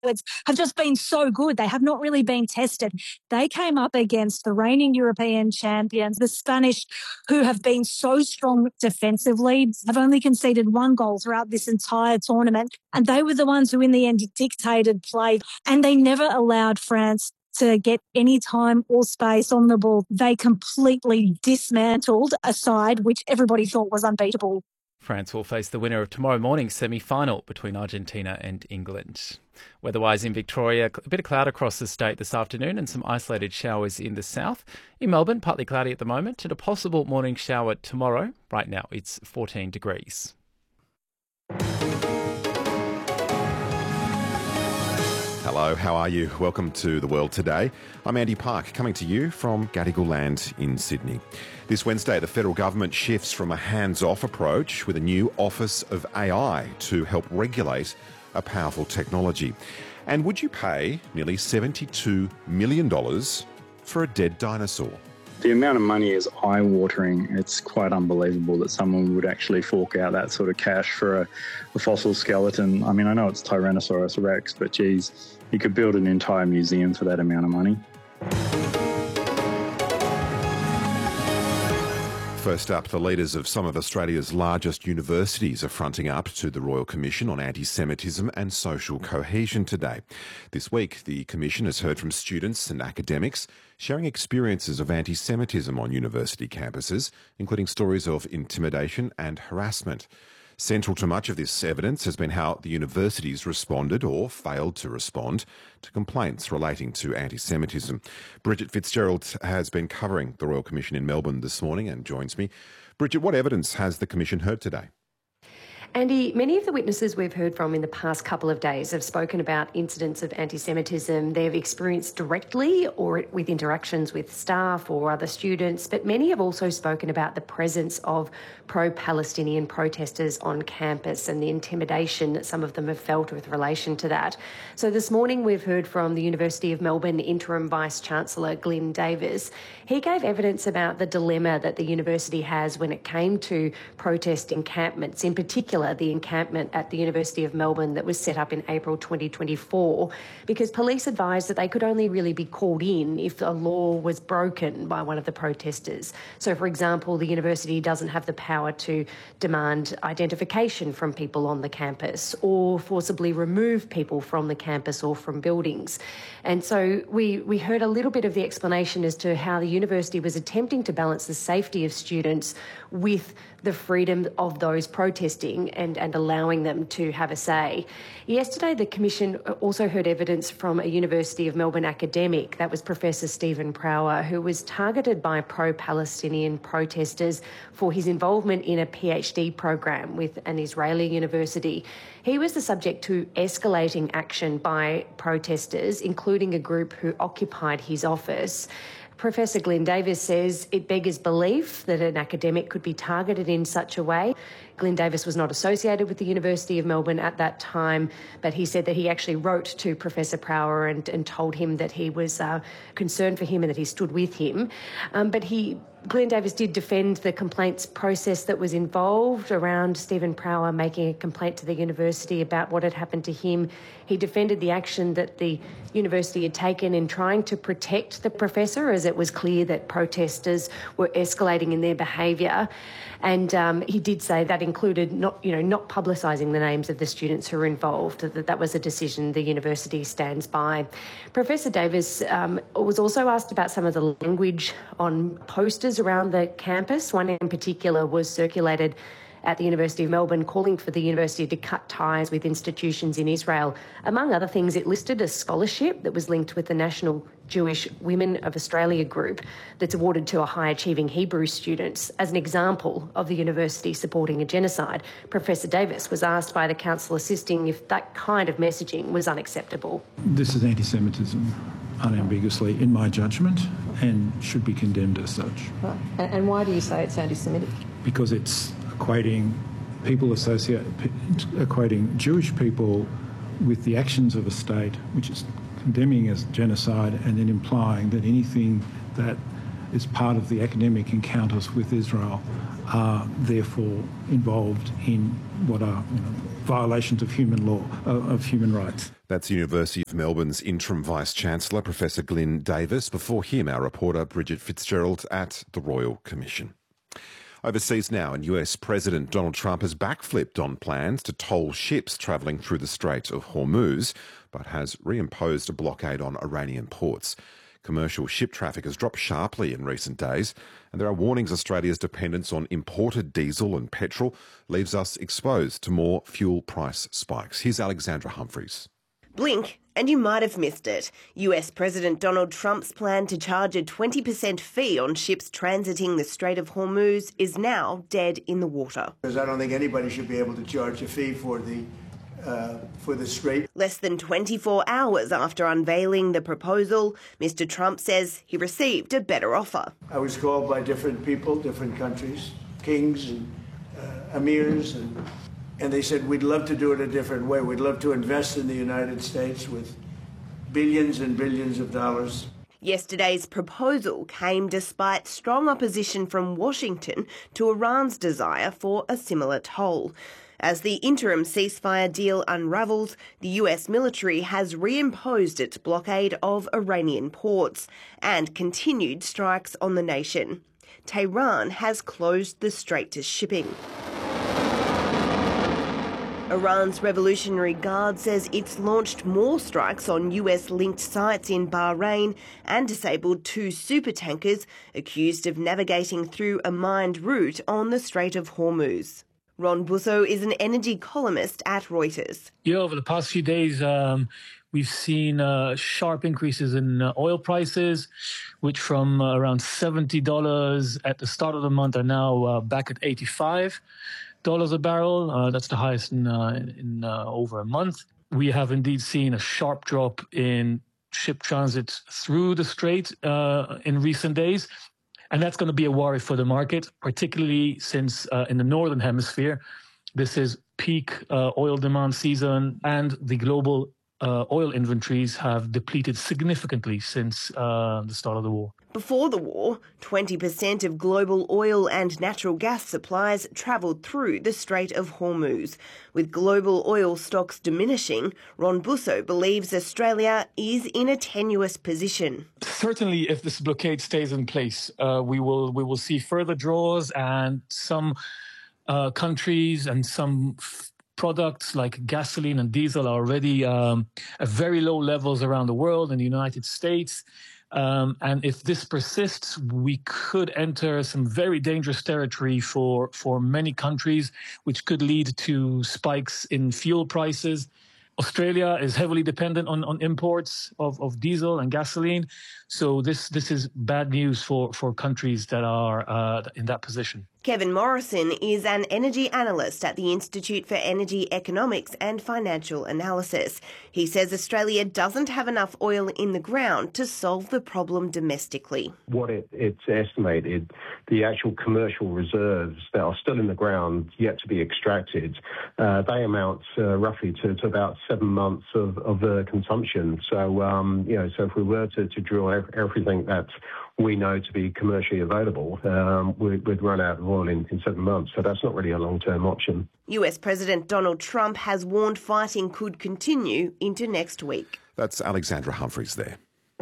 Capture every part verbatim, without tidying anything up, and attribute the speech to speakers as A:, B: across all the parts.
A: have just been so good. They have not really been tested. They came up against the reigning European champions, the Spanish, who have been so strong defensively, have only conceded one goal throughout this entire tournament. And they were the ones who in the end dictated play. And they never allowed France to get any time or space on the ball. They completely dismantled a side which everybody thought was unbeatable.
B: France will face the winner of tomorrow morning's semi-final between Argentina and England. Weather-wise in Victoria, a bit of cloud across the state this afternoon and some isolated showers in the south. In Melbourne, partly cloudy at the moment and a possible morning shower tomorrow. Right now, it's fourteen degrees.
C: Hello, how are you? Welcome to The World Today. I'm Andy Park, coming to you from Gadigal Land in Sydney. This Wednesday, the federal government shifts from a hands-off approach with a new Office of A I to help regulate a powerful technology. And would you pay nearly seventy-two million dollars for a dead dinosaur?
D: The amount of money is eye-watering. It's quite unbelievable that someone would actually fork out that sort of cash for a, a fossil skeleton. I mean, I know it's Tyrannosaurus Rex, but geez, you could build an entire museum for that amount of money.
C: First up, the leaders of some of Australia's largest universities are fronting up to the Royal Commission on Anti-Semitism and Social Cohesion today. This week, the Commission has heard from students and academics sharing experiences of anti-Semitism on university campuses, including stories of intimidation and harassment. Central to much of this evidence has been how the universities responded or failed to respond to complaints relating to anti-Semitism. Bridget Fitzgerald has been covering the Royal Commission in Melbourne this morning and joins me. Bridget, what evidence has the Commission heard today?
E: Andy, many of the witnesses we've heard from in the past couple of days have spoken about incidents of anti-Semitism they've experienced directly or with interactions with staff or other students, but many have also spoken about the presence of pro-Palestinian protesters on campus and the intimidation that some of them have felt with relation to that. So this morning we've heard from the University of Melbourne Interim Vice-Chancellor Glyn Davis. He gave evidence about the dilemma that the university has when it came to protest encampments, in particular the encampment at the University of Melbourne that was set up in April twenty twenty-four, because police advised that they could only really be called in if a law was broken by one of the protesters. So, for example, the university doesn't have the power to demand identification from people on the campus or forcibly remove people from the campus or from buildings. And so we, we heard a little bit of the explanation as to how the university was attempting to balance the safety of students with the freedom of those protesting and, and allowing them to have a say. Yesterday, the Commission also heard evidence from a University of Melbourne academic, that was Professor Stephen Prower, who was targeted by pro-Palestinian protesters for his involvement in a PhD program with an Israeli university. He was the subject to escalating action by protesters, including a group who occupied his office. Professor Glyn Davis says it beggars belief that an academic could be targeted in such a way. Glyn Davis was not associated with the University of Melbourne at that time, but he said that he actually wrote to Professor Prower and, and told him that he was uh, concerned for him and that he stood with him. Um, but he, Glyn Davis did defend the complaints process that was involved around Stephen Prower making a complaint to the university about what had happened to him. He defended the action that the university had taken in trying to protect the professor, as it was clear that protesters were escalating in their behaviour. And um, he did say that included not, you know, not publicising the names of the students who were involved, that that was a decision the university stands by. Professor Davis um, was also asked about some of the language on posters around the campus. One in particular was circulated at the University of Melbourne calling for the university to cut ties with institutions in Israel. Among other things, it listed a scholarship that was linked with the National Jewish Women of Australia group that's awarded to a high-achieving Hebrew students as an example of the university supporting a genocide. Professor Davis was asked by the council assisting if that kind of messaging was unacceptable.
F: This is anti-Semitism, unambiguously, in my judgment, and should be condemned as such.
E: Right. And why do you say it's anti-Semitic?
F: Because it's equating people associate equating Jewish people with the actions of a state, which is condemning as genocide, and then implying that anything that is part of the academic encounters with Israel are therefore involved in what are, you know, violations of human law, uh, of human rights.
C: That's University of Melbourne's interim Vice-Chancellor, Professor Glyn Davis. Before him, our reporter Bridget Fitzgerald at the Royal Commission. Overseas now, and U S President Donald Trump has backflipped on plans to toll ships travelling through the Strait of Hormuz, but has reimposed a blockade on Iranian ports. Commercial ship traffic has dropped sharply in recent days, and there are warnings Australia's dependence on imported diesel and petrol leaves us exposed to more fuel price spikes. Here's Alexandra Humphreys.
G: Blink and you might have missed it. U S President Donald Trump's plan to charge a twenty percent fee on ships transiting the Strait of Hormuz is now dead in the water.
H: Because I don't think anybody should be able to charge a fee for the Uh, for the strait.
G: Less than twenty-four hours after unveiling the proposal, Mister Trump says he received a better offer.
H: I was called by different people, different countries, kings and uh, emirs, and, and they said, we'd love to do it a different way. We'd love to invest in the United States with billions and billions of dollars.
G: Yesterday's proposal came despite strong opposition from Washington to Iran's desire for a similar toll. As the interim ceasefire deal unravels, the U S military has reimposed its blockade of Iranian ports and continued strikes on the nation. Tehran has closed the strait to shipping. Iran's Revolutionary Guard says it's launched more strikes on U S-linked sites in Bahrain and disabled two supertankers accused of navigating through a mined route on the Strait of Hormuz. Ron Busso is an energy columnist at Reuters.
I: Yeah, over the past few days, um, we've seen uh, sharp increases in uh, oil prices, which from uh, around seventy dollars at the start of the month are now uh, back at eighty-five dollars a barrel. Uh, that's the highest in, uh, in uh, over a month. We have indeed seen a sharp drop in ship transit through the strait uh, in recent days. And that's going to be a worry for the market, particularly since uh, in the Northern Hemisphere, this is peak uh, oil demand season and the global uh, oil inventories have depleted significantly since uh, the start of the war.
G: Before the war, twenty percent of global oil and natural gas supplies travelled through the Strait of Hormuz. With global oil stocks diminishing, Ron Busso believes Australia is in a tenuous position.
I: Certainly, if this blockade stays in place, uh, we will we will see further draws, and some uh, countries and some f- products like gasoline and diesel are already um, at very low levels around the world in the United States. Um, and if this persists, we could enter some very dangerous territory for, for many countries, which could lead to spikes in fuel prices. Australia is heavily dependent on, on imports of, of diesel and gasoline. So this this is bad news for, for countries that are uh, in that position.
G: Kevin Morrison is an energy analyst at the Institute for Energy Economics and Financial Analysis. He says Australia doesn't have enough oil in the ground to solve the problem domestically.
J: What it, it's estimated, the actual commercial reserves that are still in the ground yet to be extracted, uh, they amount uh, roughly to, to about seven months of, of uh, consumption. So, um, you know, so if we were to, to drill everything that we know to be commercially available, um, we'd, we'd run out of oil in, in seven months. So that's not really a long-term option.
G: U S President Donald Trump has warned fighting could continue into next week.
C: That's Alexandra Humphreys there.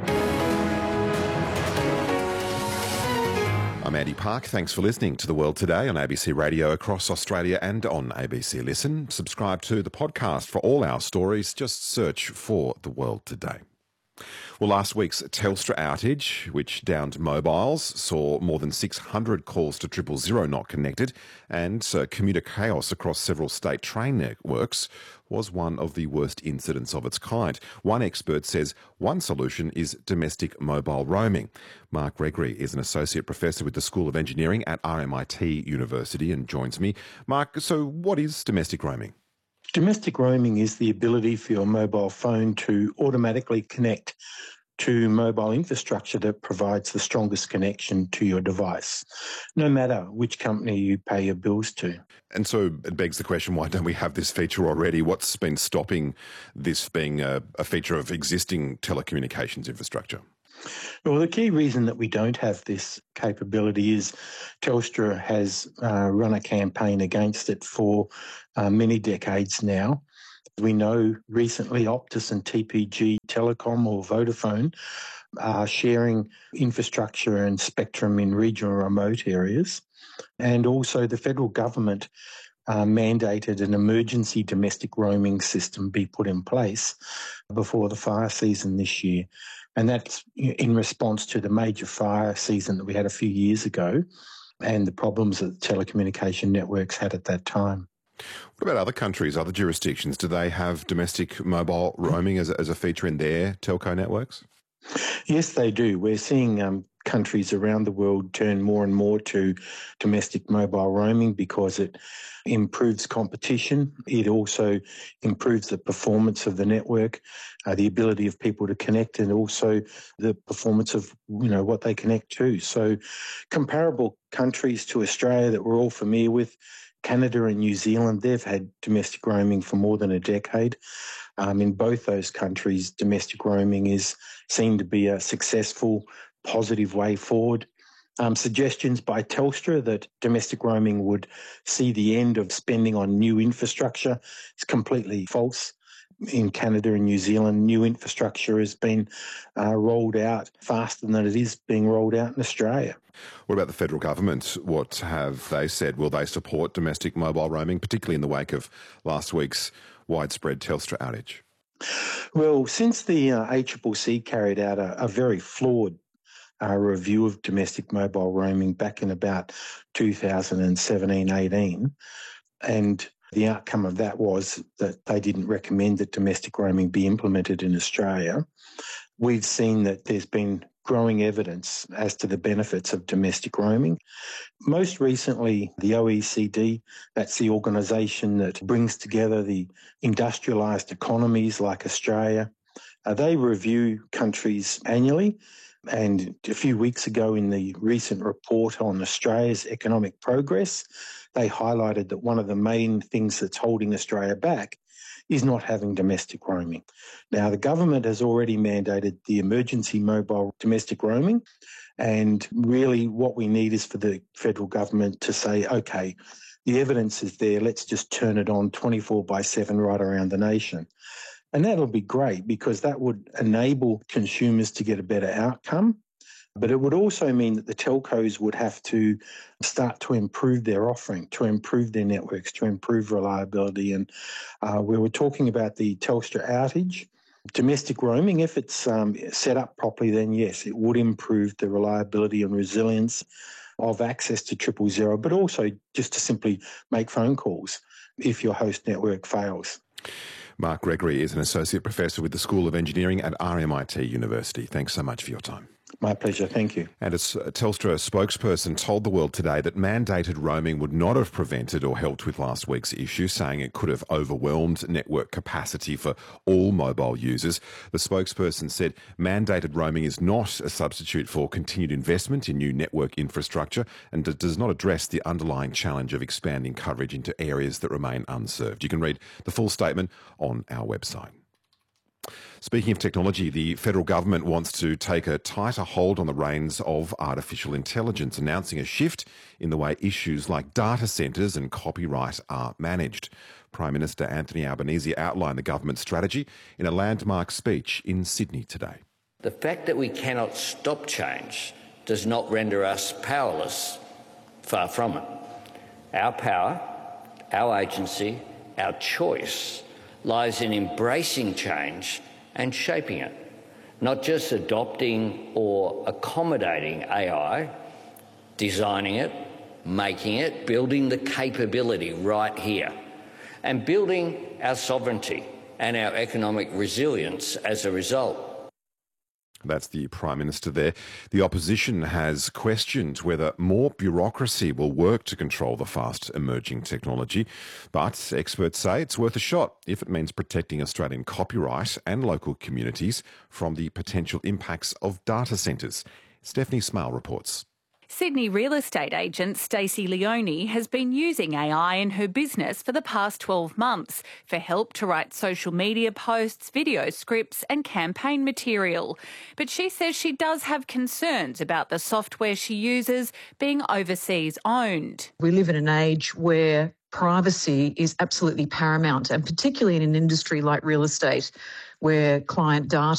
C: I'm Andy Park. Thanks for listening to The World Today on A B C Radio across Australia and on A B C Listen. Subscribe to the podcast for all our stories. Just search for The World Today. Well, last week's Telstra outage, which downed mobiles, saw more than six hundred calls to triple zero not connected, and uh, commuter chaos across several state train networks was one of the worst incidents of its kind. One expert says one solution is domestic mobile roaming. Mark Gregory is an associate professor with the School of Engineering at R M I T University and joins me. Mark, so what is domestic roaming?
K: Domestic roaming is the ability for your mobile phone to automatically connect to mobile infrastructure that provides the strongest connection to your device, no matter which company you pay your bills to.
C: And so it begs the question, why don't we have this feature already? What's been stopping this being a, a feature of existing telecommunications infrastructure?
K: Well, the key reason that we don't have this capability is Telstra has uh, run a campaign against it for uh, many decades now. We know recently Optus and T P G Telecom or Vodafone are sharing infrastructure and spectrum in regional remote areas. And also the federal government uh, mandated an emergency domestic roaming system be put in place before the fire season this year. And that's in response to the major fire season that we had a few years ago and the problems that telecommunication networks had at that time.
C: What about other countries, other jurisdictions? Do they have domestic mobile roaming as a, as a feature in their telco networks?
K: Yes, they do. We're seeing um, countries around the world turn more and more to domestic mobile roaming because it improves competition. It also improves the performance of the network, uh, the ability of people to connect, and also the performance of, you know, what they connect to. So comparable countries to Australia that we're all familiar with, Canada and New Zealand, they've had domestic roaming for more than a decade. Um, in both those countries, domestic roaming is seen to be a successful, positive way forward. Um, suggestions by Telstra that domestic roaming would see the end of spending on new infrastructure is completely false. In Canada and New Zealand, new infrastructure has been uh, rolled out faster than it is being rolled out in Australia.
C: What about the federal government? What have they said? Will they support domestic mobile roaming, particularly in the wake of last week's widespread Telstra outage?
K: Well, since the uh, A C C C carried out a, a very flawed uh, review of domestic mobile roaming back in about two thousand seventeen eighteen, and the outcome of that was that they didn't recommend that domestic roaming be implemented in Australia. We've seen that there's been growing evidence as to the benefits of domestic roaming. Most recently, the O E C D, that's the organisation that brings together the industrialised economies like Australia, uh, they review countries annually. And a few weeks ago in the recent report on Australia's economic progress, they highlighted that one of the main things that's holding Australia back is not having domestic roaming. Now, the government has already mandated the emergency mobile domestic roaming, and really what we need is for the federal government to say, okay, the evidence is there, let's just turn it on twenty-four by seven right around the nation. And that'll be great because that would enable consumers to get a better outcome. But it would also mean that the telcos would have to start to improve their offering, to improve their networks, to improve reliability. And uh, we were talking about the Telstra outage. Domestic roaming, if it's um, set up properly, then yes, it would improve the reliability and resilience of access to triple zero, but also just to simply make phone calls if your host network fails.
C: Mark Gregory is an Associate Professor with the School of Engineering at R M I T University. Thanks so much for your time.
K: My pleasure, thank you.
C: And a Telstra spokesperson told the world today that mandated roaming would not have prevented or helped with last week's issue, saying it could have overwhelmed network capacity for all mobile users. The spokesperson said mandated roaming is not a substitute for continued investment in new network infrastructure and does not address the underlying challenge of expanding coverage into areas that remain unserved. You can read the full statement on our website. Speaking of technology, the federal government wants to take a tighter hold on the reins of artificial intelligence, announcing a shift in the way issues like data centres and copyright are managed. Prime Minister Anthony Albanese outlined the government's strategy in a landmark speech in Sydney today.
L: The fact that we cannot stop change does not render us powerless. Far from it. Our power, our agency, our choice lies in embracing change and shaping it, not just adopting or accommodating A I, designing it, making it, building the capability right here, and building our sovereignty and our economic resilience as a result.
C: That's the Prime Minister there. The opposition has questioned whether more bureaucracy will work to control the fast emerging technology, but experts say it's worth a shot if it means protecting Australian copyright and local communities from the potential impacts of data centres. Stephanie Smale reports.
M: Sydney real estate agent Stacey Leone has been using A I in her business for the past twelve months for help to write social media posts, video scripts and campaign material. But she says she does have concerns about the software she uses being overseas owned.
N: We live in an age where privacy is absolutely paramount, and particularly in an industry like real estate where client data